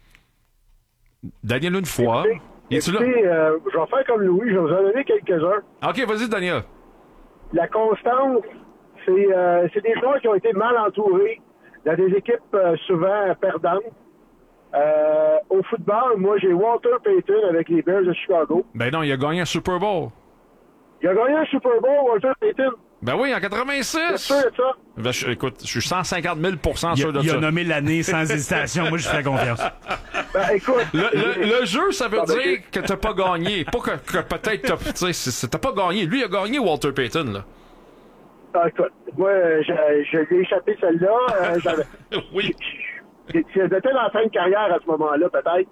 B: Daniel, une fois.
F: Es-tu là? Euh, je vais faire comme Louis. Je vais vous en donner quelques-uns.
B: OK, vas-y, Daniel.
F: La constance. C'est, euh, c'est des joueurs qui ont été mal entourés dans des équipes euh, souvent perdantes. Euh, au football, moi, j'ai Walter Payton avec les Bears de Chicago.
B: Ben non, il a gagné un Super Bowl.
F: Il a gagné un Super Bowl, Walter Payton.
B: Ben oui, en quatre-vingt-six.
F: C'est sûr de ça.
B: Ben, je, écoute, je suis cent cinquante mille pour cent sûr de
C: il
B: ça.
C: Il a nommé l'année sans hésitation. Moi, je fais confiance.
F: Ben, écoute.
B: Le, le, le jeu, ça veut non, dire que t'as pas gagné. Pas que, que peut-être t'as, tu sais, t'as pas gagné. Lui, il a gagné Walter Payton, là.
F: Ah, écoute, moi, je, je l'ai échappé celle-là. Euh, j'avais,
B: oui.
F: J'étais dans la fin de carrière à ce moment-là, peut-être.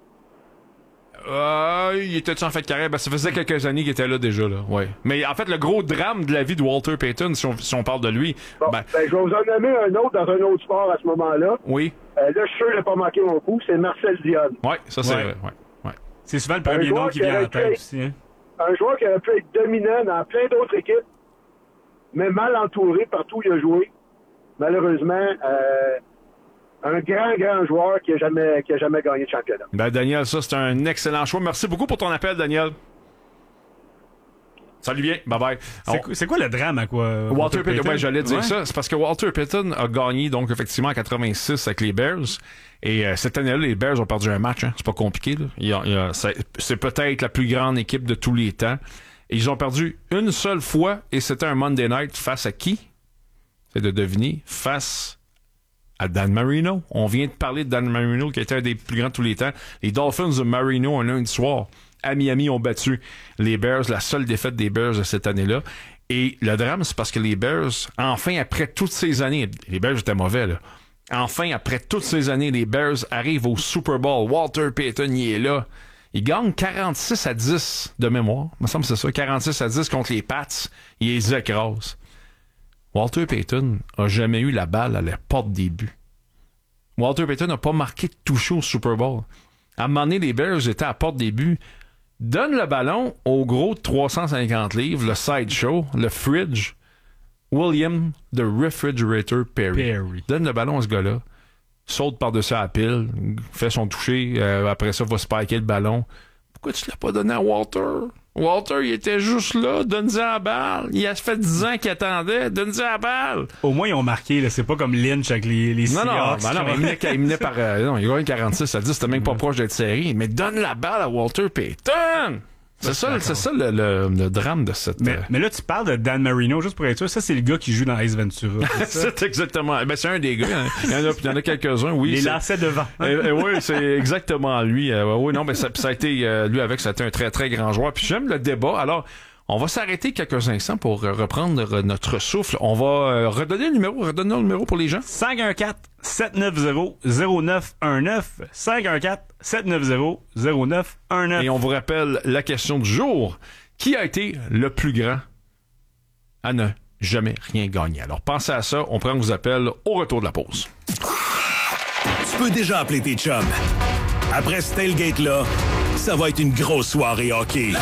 B: Euh, il était en fin de carrière? Ben, ça faisait quelques années qu'il était là déjà, là. Ouais. Mais en fait, le gros drame de la vie de Walter Payton, si on, si on parle de lui.
F: Bon, ben, ben, je vais vous en nommer un autre dans un autre sport à ce moment-là.
B: Oui.
F: Euh, là, je suis sûr qu'il n'a pas manqué mon coup. C'est Marcel Dionne.
B: Oui, ça c'est
C: ouais.
B: vrai. Ouais. Ouais.
C: C'est souvent le premier nom qui vient en tête aussi. Hein?
F: Un joueur qui aurait pu être dominant dans plein d'autres équipes, mais mal entouré partout où il a joué. Malheureusement, euh, un grand, grand joueur qui a jamais, qui a jamais gagné de championnat.
B: Ben, Daniel, ça, c'est un excellent choix. Merci beaucoup pour ton appel, Daniel. Salut bien, bye bye.
C: C'est, On... c'est quoi le drame à quoi?
B: Walter, Walter Payton, ouais, j'allais dire
C: ouais.
B: ça. C'est parce que Walter Payton a gagné, donc, effectivement, en quatre-vingt-six avec les Bears. Et euh, cette année-là, les Bears ont perdu un match. Hein. C'est pas compliqué, là. Il y a, il y a, c'est, c'est peut-être la plus grande équipe de tous les temps. Et ils ont perdu une seule fois, et c'était un Monday Night face à qui? C'est de deviner. Face à Dan Marino. On vient de parler de Dan Marino, qui était un des plus grands de tous les temps. Les Dolphins de Marino, un lundi soir, à Miami, ont battu les Bears, la seule défaite des Bears de cette année-là. Et le drame, c'est parce que les Bears, enfin, après toutes ces années, les Bears étaient mauvais, là. Enfin, après toutes ces années, les Bears arrivent au Super Bowl. Walter Payton, il est là. Il gagne quarante-six à dix de mémoire. Il me semble que c'est ça. quarante-six à dix contre les Pats. Il les écrase. Walter Payton a jamais eu la balle à la porte des buts. Walter Payton n'a pas marqué de toucher au Super Bowl. À un moment donné, les Bears étaient à la porte des buts. Donne le ballon au gros de trois cent cinquante livres, le sideshow, le fridge, William the Refrigerator Perry.
C: Perry.
B: Donne le ballon à ce gars-là. Saute par-dessus la pile, fait son toucher, euh, après ça, va spiker le ballon. Pourquoi tu l'as pas donné à Walter? Walter, il était juste là, donne-y la balle. Il a fait dix ans qu'il attendait, donne-y la balle.
C: Au moins, ils ont marqué, là. C'est pas comme Lynch avec les, les
B: Non,
C: Seahawks,
B: non, ben non, mais il menait, il menait par... Euh, non, il a gagné quarante-six à dix, c'était même pas proche d'être serré. Mais donne la balle à Walter Payton! C'est ça, c'est ça le, le, le drame de cette...
C: Mais,
B: euh...
C: mais là, tu parles de Dan Marino, juste pour être sûr, ça, c'est le gars qui joue dans Ace Ventura. C'est,
B: c'est exactement... Ben, c'est un des gars. Hein. Il, y en a, il y en a quelques-uns, oui.
C: Les lacets devant.
B: euh, euh, oui, c'est exactement lui. Euh, oui, non, mais ça, ça a été... Euh, lui avec, ça a été un très, très grand joueur. Puis j'aime le débat. Alors... On va s'arrêter quelques instants pour reprendre notre souffle. On va redonner le numéro, redonner le numéro pour les gens.
C: cinq un quatre, sept neuf zéro, zéro neuf un neuf. cinq un quatre, sept neuf zéro, zéro neuf un neuf.
B: Et on vous rappelle la question du jour. Qui a été le plus grand à ne jamais rien gagner? Alors pensez à ça. On prend vos appels au retour de la pause.
D: Tu peux déjà appeler tes chums. Après ce tailgate-là, ça va être une grosse soirée hockey.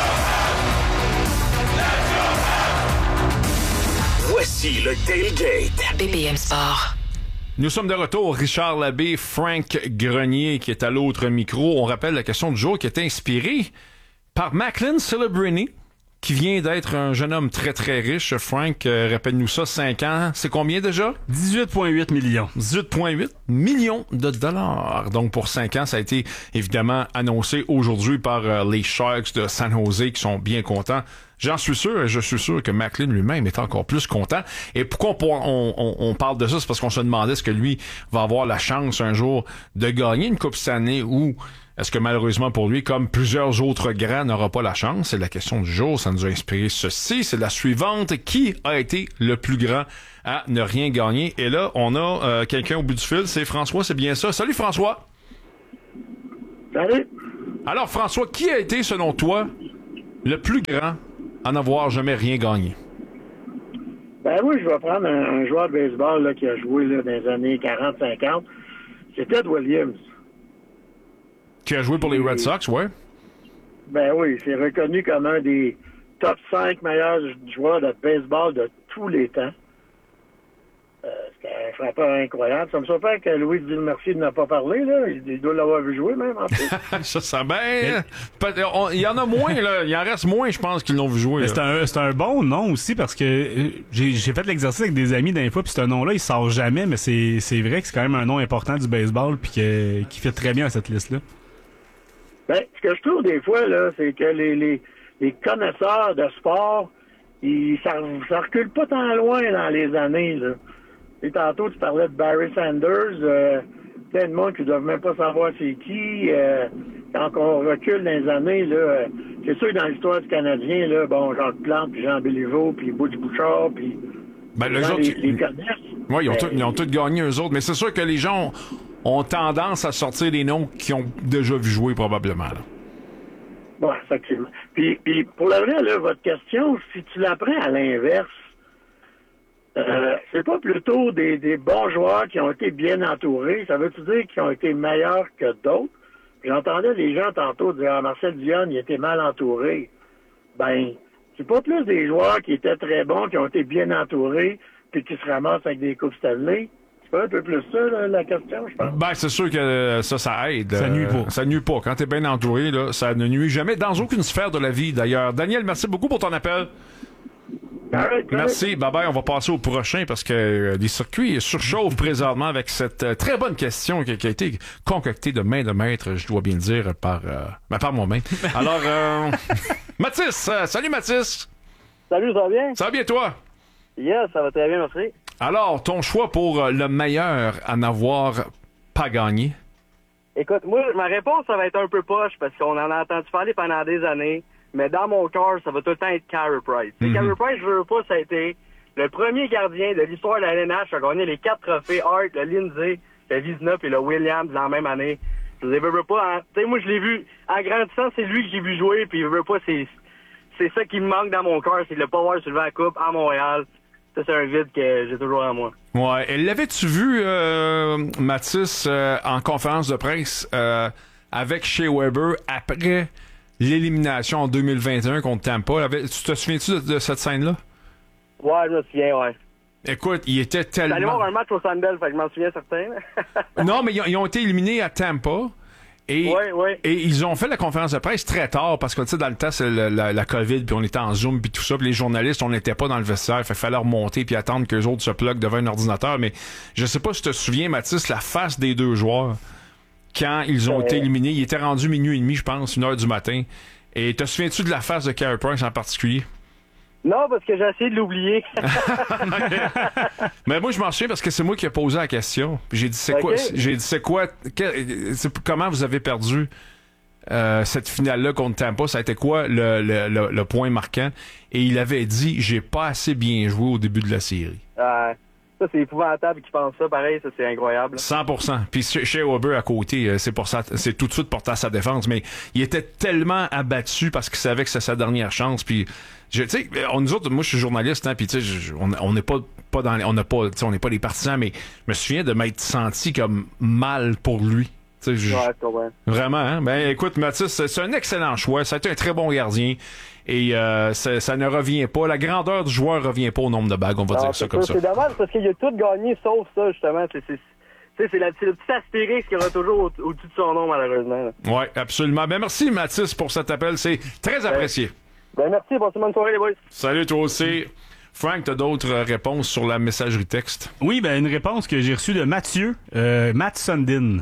D: Voici le Tailgate.
G: B P M Sport.
B: Nous sommes de retour. Richard Labbé, Frank Grenier qui est à l'autre micro. On rappelle la question du jour qui est inspirée par Macklin Celebrini, qui vient d'être un jeune homme très, très riche. Frank, euh, rappelle-nous ça, cinq ans. C'est combien déjà?
C: dix-huit virgule huit millions.
B: dix-huit virgule huit millions de dollars. Donc, pour cinq ans, ça a été évidemment annoncé aujourd'hui par euh, les Sharks de San Jose qui sont bien contents. J'en suis sûr et je suis sûr que Macklin lui-même est encore plus content. Et pourquoi on, on, on parle de ça? C'est parce qu'on se demandait est-ce que lui va avoir la chance un jour de gagner une Coupe Stanley ou est-ce que malheureusement pour lui, comme plusieurs autres grands, n'aura pas la chance? C'est la question du jour. Ça nous a inspiré ceci. C'est la suivante. Qui a été le plus grand à ne rien gagner? Et là, on a euh, quelqu'un au bout du fil. C'est François, c'est bien ça. Salut François!
F: Salut!
B: Alors François, qui a été selon toi le plus grand à n'avoir jamais rien gagné?
F: Ben oui, je vais prendre un, un joueur de baseball là, qui a joué là, dans les années quarante cinquante. C'est Ted Williams.
B: Qui a joué pour les Red Sox, ouais?
F: Ben oui, c'est reconnu comme un des top cinq meilleurs joueurs de baseball de tous les temps. Euh, c'est un frappeur incroyable. Ça me surprend que Louis Dumercier n'a pas parlé, là. Il, il doit l'avoir vu jouer, même, en plus.
B: ça, ça, ben... Il y en a moins, là. Il en reste moins, je pense, qu'ils l'ont vu jouer.
C: C'est un, c'est un bon nom aussi, parce que j'ai, j'ai fait l'exercice avec des amis d'un fois, puis ce nom-là, il sort jamais, mais c'est, c'est vrai que c'est quand même un nom important du baseball, puis que, qui fait très bien à cette liste-là.
F: Ben, ce que je trouve des fois, là, c'est que les, les, les connaisseurs de sport, ils, ça, ça recule pas tant loin dans les années, là. Et tantôt, tu parlais de Barry Sanders, euh, plein de monde qui ne doivent même pas savoir c'est qui. Euh, quand on recule dans les années, là, euh, c'est sûr que dans l'histoire du Canadien, là, bon, Jacques Plante, puis Jean Béliveau, puis Butch Bouchard, puis
B: ben,
F: les
B: les,
F: gens
B: autres,
F: les, les connaissent.
B: Oui, ils ont,
F: ben,
B: tout, ils ont tous gagné, eux autres. Mais c'est sûr que les gens ont, ont tendance à sortir des noms qu'ils ont déjà vu jouer, probablement. Là.
F: Bon, effectivement. Puis, puis pour la vraie, là, votre question, si tu la prends à l'inverse, Euh, c'est pas plutôt des, des bons joueurs qui ont été bien entourés. Ça veut-tu dire qu'ils ont été meilleurs que d'autres? J'entendais les gens tantôt dire ah, Marcel Dionne, il était mal entouré. Ben, c'est pas plus des joueurs qui étaient très bons, qui ont été bien entourés, puis qui se ramassent avec des Coupes Stanley. C'est pas un peu plus ça, là, la question, je pense.
B: Ben, c'est sûr que ça, ça aide.
C: Ça nuit pas.
B: Euh, ça nuit pas. Quand t'es bien entouré, là, ça ne nuit jamais dans aucune sphère de la vie, d'ailleurs. Daniel, merci beaucoup pour ton appel.
F: Right,
B: Merci. Bye bye. On va passer au prochain parce que euh, les circuits surchauffent présentement avec cette euh, très bonne question qui, qui a été concoctée de main de maître, je dois bien le dire, par, euh, ben, par moi-même. Alors, euh, Mathis. Euh, salut, Mathis.
G: Salut, ça va bien?
B: Ça va bien, toi?
G: Yes, ça va très bien, merci.
B: Alors, ton choix pour euh, le meilleur à n'avoir pas gagné?
G: Écoute, moi, ma réponse, ça va être un peu poche parce qu'on en a entendu parler pendant des années. Mais dans mon cœur, ça va tout le temps être Carey Price. Mm-hmm. Carey Price, je veux pas, ça a été le premier gardien de l'histoire de la N H à gagner les quatre trophées Hart, le Lindsay, le Vizina et le Williams dans la même année. Je veux, veux pas, hein, tu sais, moi, je l'ai vu, en grandissant, c'est lui que j'ai vu jouer, puis je veux pas, c'est, c'est ça qui me manque dans mon cœur, c'est de le pas voir soulever la coupe à Montréal. Ça, c'est un vide que j'ai toujours en moi.
B: Ouais. Et l'avais-tu vu, euh, Mathis, euh, en conférence de presse, euh, avec Shea Weber après l'élimination en deux mille vingt et un contre Tampa? Tu te souviens-tu de, de cette scène-là?
G: Ouais, je me souviens, ouais.
B: Écoute, il était tellement...
G: J'allais voir un match au Sandbell, fait que je m'en souviens certain.
B: Non, mais ils ont, ils ont été éliminés à Tampa. Et,
G: ouais, ouais.
B: et ils ont fait la conférence de presse très tard parce que, tu sais, dans le temps, c'est la, la, la COVID, puis on était en Zoom, puis tout ça, puis les journalistes, on n'était pas dans le vestiaire. Il fallait remonter puis attendre qu'eux autres se pluguent devant un ordinateur. Mais je sais pas si tu te souviens, Mathis, la face des deux joueurs quand ils ont euh... été éliminés. Il était rendu minuit et demi, je pense, une heure du matin. Et te souviens-tu de la face de Carey Price en particulier?
G: Non, parce que j'ai essayé de l'oublier.
B: Mais moi, je m'en souviens parce que c'est moi qui ai posé la question. Puis j'ai dit, c'est okay. quoi? J'ai dit, c'est quoi? Que, c'est, comment vous avez perdu euh, cette finale-là contre Tampa? Ça a été quoi le, le, le, le point marquant? Et il avait dit, j'ai pas assez bien joué au début de la série.
G: Euh, ça, c'est épouvantable qu'ils pensent ça. Pareil, ça, c'est incroyable.
B: cent pour cent. Puis Shea Weber à côté, c'est pour ça, c'est tout de suite porté à sa défense. Mais il était tellement abattu parce qu'il savait que c'était sa dernière chance. Puis, tu sais, nous autres, moi, je suis journaliste, hein, puis tu sais, on n'est pas, pas dans, on n'a pas, tu sais, on n'est pas des partisans, mais je me souviens de m'être senti comme mal pour lui. Tu sais, je,
G: ouais, c'est vrai.
B: Vraiment, hein? Ben, écoute, Mathis, c'est un excellent choix. Ça a été un très bon gardien. Et euh, ça, ça ne revient pas. La grandeur du joueur ne revient pas au nombre de bagues, on va non, dire ça comme ça.
G: C'est dommage parce qu'il a tout gagné sauf ça, justement. C'est, c'est, c'est, c'est, la, c'est le petit astérisque qui aura toujours au, au-dessus de son nom, malheureusement.
B: Oui, absolument. Ben, merci, Mathis, pour cet appel. C'est très apprécié.
G: Ben, Ben merci, passez une bonne soirée les boys.
B: Salut toi aussi. Frank, t'as d'autres réponses sur la messagerie texte?
C: Oui, ben une réponse que j'ai reçue de Mathieu, euh, Matt Sundin.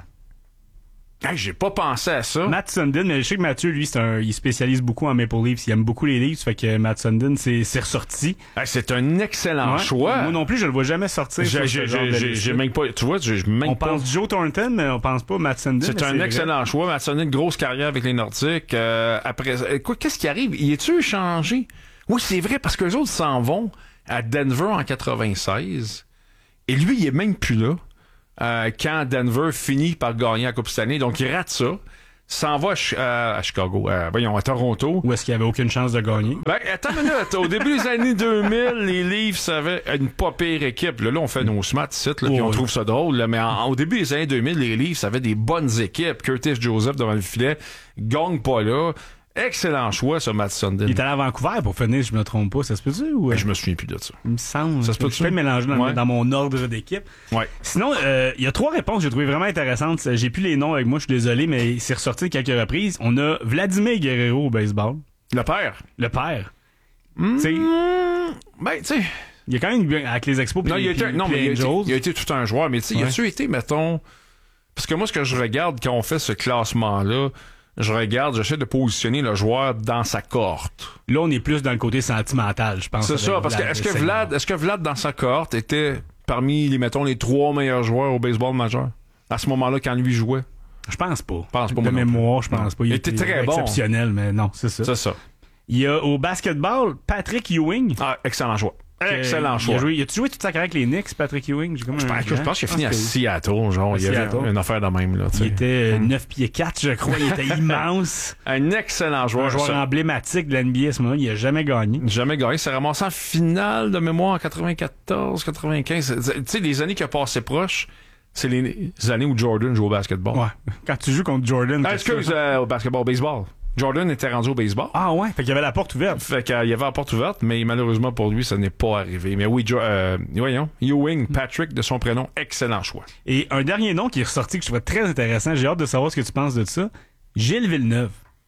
B: Hey, j'ai pas pensé à ça.
C: Matt Sundin, mais je sais que Mathieu, lui, c'est un, il spécialise beaucoup en Maple Leafs. Il aime beaucoup les Leafs, fait que Matt Sundin, c'est, c'est ressorti.
B: Hey, c'est un excellent
C: Ouais.
B: choix.
C: Moi non plus, je le vois jamais sortir.
B: J'ai,
C: sur
B: j'ai,
C: ce genre
B: j'ai,
C: de
B: j'ai,
C: liste-là.
B: j'ai même pas, tu vois, j'ai même
C: On
B: pas.
C: pense Joe Thornton, mais on pense pas Matt Sundin.
B: C'est
C: mais
B: un
C: vrai.
B: excellent choix. Matt Sundin, grosse carrière avec les Nordiques. Euh, après, quoi, qu'est-ce qui arrive? Y est-tu échangé? Oui, c'est vrai, parce que les autres s'en vont à Denver en quatre-vingt-seize. Et lui, il est même plus là. Euh, quand Denver finit par gagner la Coupe Stanley. Donc, il rate ça. S'en va à, Ch- à Chicago. Euh, voyons, à Toronto.
C: Ou est-ce qu'il y avait aucune chance de gagner?
B: Ben, attends une minute. Au début des années deux mille, les Leafs avaient une pas pire équipe. Là, là on fait nos smats ici, là, puis
C: Oh,
B: on
C: oui.
B: trouve ça drôle. Là, mais en- au début des années deux mille, les Leafs avaient des bonnes équipes. Curtis Joseph devant le filet. Gagne pas là. Excellent choix, ça, Matt Sundin.
C: Il est allé à Vancouver pour finir, je me trompe pas. Ça se peut-tu? Ou...
B: Ben, je me souviens plus de ça.
C: Il me semble.
B: Ça se peut
C: je peux le mélanger dans,
B: Ouais.
C: dans mon ordre d'équipe.
B: Ouais.
C: Sinon, euh, il y a trois réponses que j'ai trouvées vraiment intéressantes. J'ai plus les noms avec moi, je suis désolé, mais c'est ressorti quelques reprises. On a Vladimir Guerrero au baseball.
B: Le père.
C: Le père.
B: Mmh,
C: T'sais,
B: ben, tu sais.
C: il y a quand même eu- avec les expos
B: Non,
C: puis
B: il a
C: les-
B: été,
C: puis
B: non, mais
C: les
B: il a, été,
C: Angels.
B: il a été tout un joueur. Mais tu sais,
C: Ouais.
B: il a-tu été, mettons. Parce que moi, ce que je regarde quand on fait ce classement-là, je regarde, j'essaie de positionner le joueur dans sa cohorte.
C: Là, on est plus dans le côté sentimental, je pense.
B: C'est
C: avec
B: ça, parce que
C: Vlad,
B: est-ce que
C: le
B: Vlad,
C: senior.
B: est-ce que Vlad dans sa cohorte était parmi les, mettons, les trois meilleurs joueurs au baseball majeur à ce moment-là quand lui jouait?
C: Je pense pas.
B: pense pas,
C: De
B: moi non
C: mémoire, je
B: Non.
C: pense pas.
B: Il était très bon.
C: exceptionnel, mais non, c'est ça.
B: C'est ça.
C: Il y a au basketball Patrick Ewing.
B: Ah, excellent choix.
C: que-
B: Excellent
C: il
B: choix.
C: a joué, il a-tu joué toute sa carrière avec les Knicks, Patrick Ewing? J'ai comme
B: Je
C: un-
B: pense, je pense qu'il a fini à
C: que-
B: Seattle, genre,
C: À
B: il y avait
C: Seattle.
B: une affaire de même, là, tu
C: Il
B: sais.
C: était euh, neuf pieds quatre, je crois. Il était immense.
B: Un excellent joueur.
C: Un joueur
B: ça.
C: emblématique de l'N B A à ce moment-là. Il a jamais gagné.
B: Jamais gagné. C'est ramassé en finale de mémoire en quatre-vingt-quatorze, quatre-vingt-quinze. Tu sais, les années qui a passé proche, c'est les années où Jordan joue au basketball.
C: Ouais. Quand tu joues contre Jordan.
B: Ah,
C: qu'est-ce que
B: excuse,
C: ça-
B: euh, au basketball, au baseball. Jordan était rendu au baseball.
C: Ah ouais, fait qu'il y avait la porte ouverte.
B: Fait qu'il y avait la porte ouverte, mais malheureusement pour lui, ça n'est pas arrivé. Mais oui, Jo- euh, voyons, Ewing, Patrick, de son prénom, excellent choix.
C: Et un dernier nom qui est ressorti que je trouvais très intéressant, j'ai hâte de savoir ce que tu penses de ça. Gilles Villeneuve.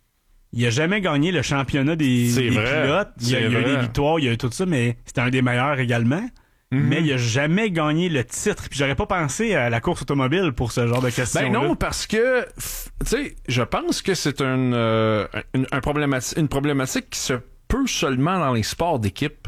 C: Il a jamais gagné le championnat des,
B: C'est
C: des
B: vrai.
C: pilotes. Il y a,
B: C'est
C: il y a eu
B: vrai.
C: des victoires, il y a eu tout ça, mais c'était un des meilleurs également.
B: Mm-hmm.
C: Mais il a jamais gagné le titre. Puis j'aurais pas pensé à la course automobile pour ce genre de questions.
B: Ben non, parce que, f- tu sais, je pense que c'est une, euh, une, un problématique, une problématique qui se peut seulement dans les sports d'équipe.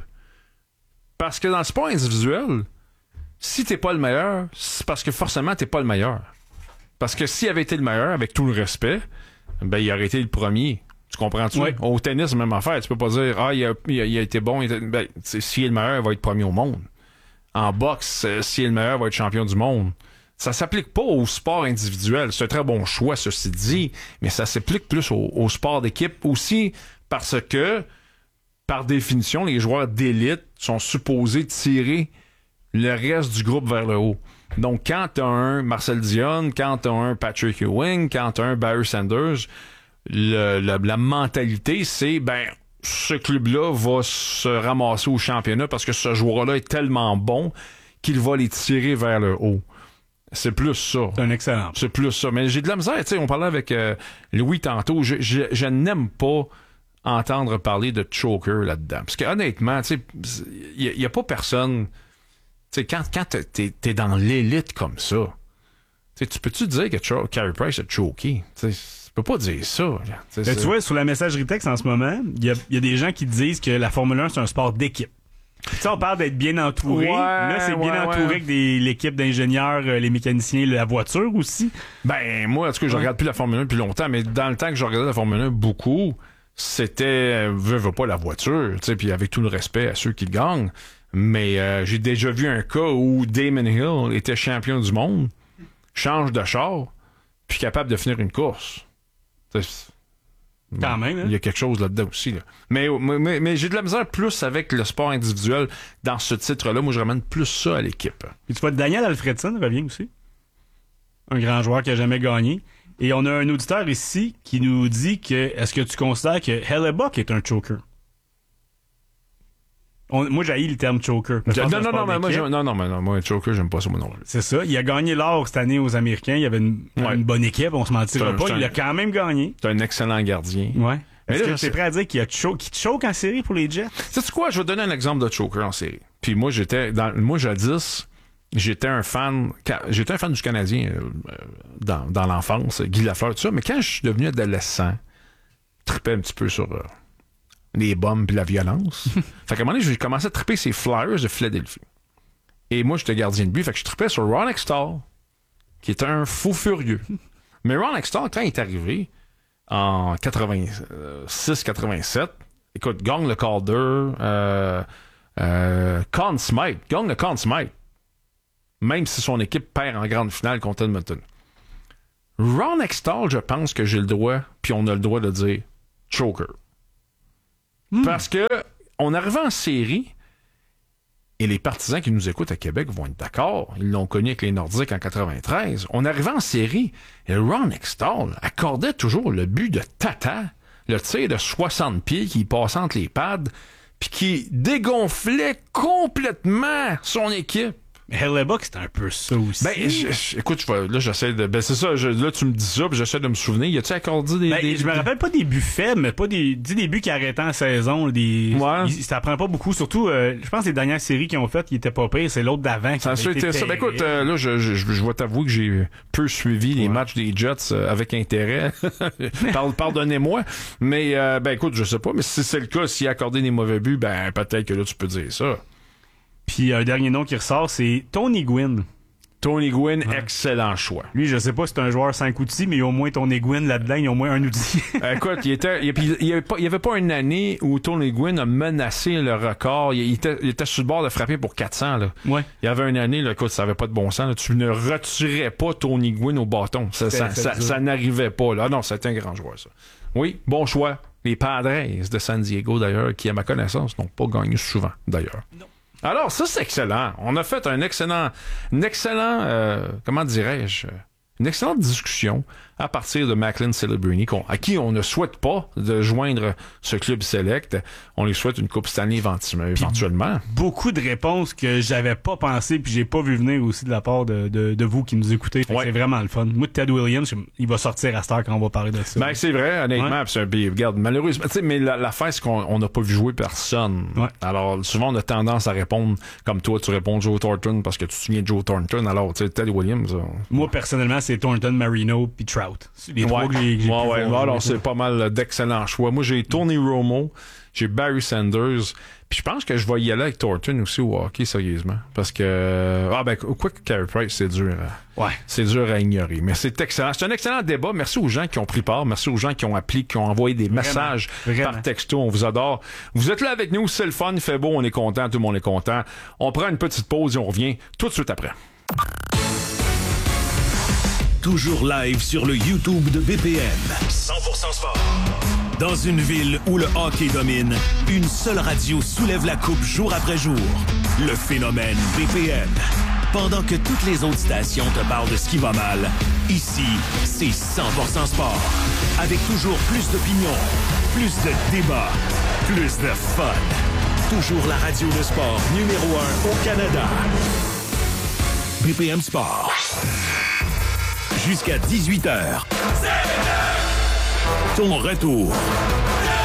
B: Parce que dans le sport individuel, si t'es pas le meilleur, c'est parce que forcément t'es pas le meilleur. Parce que s'il avait été le meilleur, avec tout le respect, ben il aurait été le premier. Tu comprends-tu?
C: Ouais.
B: Au tennis, même affaire. Tu peux pas dire, ah, il a, il a, il a été bon. Il a, ben, s'il est le meilleur, il va être premier au monde. En boxe, euh, s'il est le meilleur, il va être champion du monde. Ça s'applique pas au sport individuel. C'est un très bon choix, ceci dit, mais ça s'applique plus au, au sport d'équipe aussi parce que, par définition, les joueurs d'élite sont supposés tirer le reste du groupe vers le haut. Donc, quand t'as un Marcel Dionne, quand t'as un Patrick Ewing, quand t'as un Barry Sanders, le, le- la mentalité, c'est, ben, ce club-là va se ramasser au championnat parce que ce joueur-là est tellement bon qu'il va les tirer vers le haut. C'est plus ça.
C: C'est un excellent.
B: C'est plus ça. Mais j'ai de la misère. Tu sais, on parlait avec euh, Louis tantôt. Je, je, je n'aime pas entendre parler de choker là-dedans. Parce que honnêtement, tu sais, il n'y a, a pas personne. Tu sais, quand, quand t'es, t'es dans l'élite comme ça, tu sais, tu peux-tu dire que Cho- Carey Price a choqué? Tu sais, tu peux pas dire ça. Là. Tu sais,
C: Ben,
B: c'est-
C: tu vois, sur la messagerie texte en ce moment, il y a, il y a des gens qui disent que la Formule un, c'est un sport d'équipe. Tu sais, on parle d'être bien entouré.
B: Ouais,
C: Là, c'est bien
B: ouais,
C: entouré
B: ouais.
C: avec des- l'équipe d'ingénieurs, euh, les mécaniciens, la voiture aussi.
B: Ben, moi, en tout cas, je
C: Ouais.
B: regarde plus la Formule un depuis longtemps, mais dans le temps que je regardais la Formule un beaucoup, c'était, euh, veux, veux pas la voiture, tu sais, puis avec tout le respect à ceux qui gagnent. Mais euh, j'ai déjà vu un cas où Damon Hill était champion du monde, change de char, puis capable de finir une course. Tu sais,
C: Quand même, hein?
B: il y a quelque chose là-dedans aussi. Là. Mais, mais, mais, mais j'ai de la misère plus avec le sport individuel dans ce titre-là. Moi, je ramène plus ça à l'équipe.
C: Puis tu vois, Daniel Alfredson revient aussi. Un grand joueur qui a jamais gagné. Et on a un auditeur ici qui nous dit que est-ce que tu considères que Hellebuck est un choker? On- moi, j'haïs le terme choker. Je pense
B: Non,
C: que c'est un
B: non,
C: sport
B: non, mais moi,
C: d'équipe.
B: j'aime- non, non, mais non, moi, Choker, j'aime pas ça, moi non plus.
C: C'est ça. Il a gagné l'or cette année aux Américains. Il y avait une,
B: Ouais.
C: une bonne équipe, on se mentira
B: C'est un-
C: pas.
B: c'est
C: Il
B: un-
C: a quand même gagné.
B: C'est un excellent gardien.
C: Ouais. Est-ce que tu es prêt à dire qu'il y a cho- qui te choke en série pour les Jets?
B: Sais-tu quoi? Je vais donner un exemple de choker en série. Puis moi, j'étais, dans, moi, jadis, j'étais un fan, j'étais un fan du Canadien euh, dans, dans l'enfance, Guy Lafleur, tout ça. Mais quand je suis devenu adolescent, je tripais un petit peu sur euh, les bombes puis la violence. Fait qu'à un moment donné, j'ai commencé à triper ces Flyers de Philadelphie. Et moi, j'étais gardien de but. Fait que je tripais sur Ron Extall, qui était un fou furieux. Mais Ron Extall, quand il est arrivé, en quatre-vingt-six quatre-vingt-sept, écoute, gagne le Calder, euh, euh, Conn Smythe, gagne le Conn Smythe, même si son équipe perd en grande finale contre Edmonton. Ron Extall, je pense que j'ai le droit, puis on a le droit de dire choker. Mm. Parce que on arrivait en série, et les partisans qui nous écoutent à Québec vont être d'accord. Ils l'ont connu avec les Nordiques en quatre-vingt-treize. On arrivait en série et Ron Extall accordait toujours le but de Tata, le tir de soixante pieds qui passait entre les pads, puis qui dégonflait complètement son équipe.
C: Mais Hellebuck, c'était un peu ça aussi.
B: Ben, je, je, écoute, je vais, là, j'essaie de. Ben, c'est ça, je, là, tu me dis ça, puis j'essaie de me souvenir. Y a-tu accordé des.
C: Ben,
B: des
C: je me rappelle pas des buts faibles, mais pas des, dis des buts qui arrêtaient en saison. Des,
B: ouais.
C: il, ça prend pas beaucoup. Surtout, euh, je pense que les dernières séries qu'ils ont faites, qui étaient pas pires, c'est l'autre d'avant qui
B: ça
C: avait été
B: ça. Ben, écoute, euh, là, je, je, je, je vais t'avouer que j'ai peu suivi les ouais. matchs des Jets euh, avec intérêt. Pardonnez-moi. Mais, euh, ben, écoute, je sais pas. Mais si c'est le cas, s'il a accordé des mauvais buts, ben, peut-être que là, tu peux dire ça.
C: Puis un dernier nom qui ressort, c'est Tony Gwynn.
B: Tony Gwynn,
C: ouais.
B: excellent choix.
C: Lui, je sais pas si c'est un joueur cinq outils, mais il y a au moins Tony Gwynn là-dedans, il y a au moins un outil.
B: Écoute, il était, il, il, y avait pas, il y avait pas une année où Tony Gwynn a menacé le record. Il, il, était, il était sur le bord de frapper pour quatre cents, là.
C: Ouais.
B: Il y avait une année, là, écoute, ça avait pas de bon sens, là. Tu ne retirais pas Tony Gwynn au bâton. Ça, ça, ça, ça, ça n'arrivait pas, là. Ah non, c'était un grand joueur, ça. Oui, bon choix. Les Padres de San Diego, d'ailleurs, qui, à ma connaissance, n'ont pas gagné souvent, d'ailleurs. Non. Alors, ça, c'est excellent. On a fait un excellent, un excellent, euh, comment dirais-je, une excellente discussion à partir de Macklin Celebrini, à qui on ne souhaite pas de joindre ce club select. On lui souhaite une Coupe Stanley éventuellement.
C: Puis beaucoup de réponses que j'avais pas pensé puis j'ai pas vu venir aussi de la part de, de, de vous qui nous écoutez. Ouais. C'est vraiment le fun. Moi, Ted Williams, il va sortir à cette heure quand on va parler de ça.
B: Ben, c'est vrai, honnêtement. Ouais. Pis c'est un, pis, regarde, malheureusement, tu sais, mais la, l'affaire, c'est qu'on n'a pas vu jouer personne. Ouais. Alors, souvent, on a tendance à répondre comme toi, tu réponds Joe Thornton parce que tu te souviens de Joe Thornton. Alors, tu sais, Ted Williams. Ça...
C: Moi, personnellement, c'est Thornton, Marino puis Trout. Les ouais. trois que j'ai, que j'ai
B: ouais,
C: pu
B: ouais.
C: voir.
B: Alors, c'est pas mal d'excellents choix. Moi, j'ai Tony Romo, j'ai Barry Sanders, puis je pense que je vais y aller avec Thornton aussi au hockey, sérieusement. Parce que, ah ben, quoi que Carey Price, c'est dur.
C: Ouais.
B: C'est dur à ignorer. Mais c'est excellent. C'est un excellent débat. Merci aux gens qui ont pris part. Merci aux gens qui ont appelé, qui ont envoyé des Vraiment. messages Vraiment. par texto. On vous adore. Vous êtes là avec nous. C'est le fun. Il fait beau. On est content. Tout le monde est content. On prend une petite pause et on revient tout de suite après.
D: Toujours live sur le YouTube de B P M. cent pour cent sport. Dans une ville où le hockey domine, une seule radio soulève la coupe jour après jour. Le phénomène B P M. Pendant que toutes les autres stations te parlent de ce qui va mal, ici, c'est cent pour cent sport. Avec toujours plus d'opinions, plus de débats, plus de fun. Toujours la radio de sport numéro un au Canada. B P M Sport. Jusqu'à dix-huit heures. Ton retour